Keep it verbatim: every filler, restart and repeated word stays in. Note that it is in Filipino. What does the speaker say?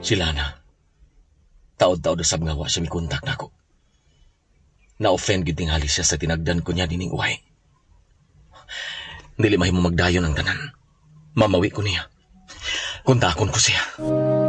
Sila na. Taod-taod sab nga wa siya mikontak nako. Na-offend gid tingali siya sa tinagdan ko niya dining uway. Dili mahimo magdayon ang tanan. Mamawi ko niya. Kontakon ko siya.